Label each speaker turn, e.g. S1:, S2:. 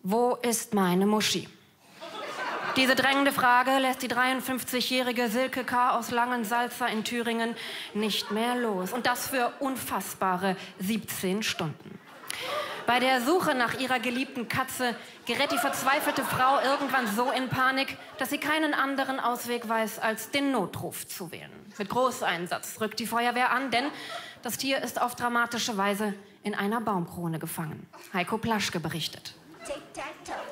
S1: Wo ist meine Muschi? Diese drängende Frage lässt die 53-jährige Silke K. aus Langensalza in Thüringen nicht mehr los. Und das für unfassbare 17 Stunden. Bei der Suche nach ihrer geliebten Katze gerät die verzweifelte Frau irgendwann so in Panik, dass sie keinen anderen Ausweg weiß, als den Notruf zu wählen. Mit Großeinsatz rückt die Feuerwehr an, denn das Tier ist auf dramatische Weise in einer Baumkrone gefangen. Heiko Plaschke berichtet.
S2: Tic-tac-toe.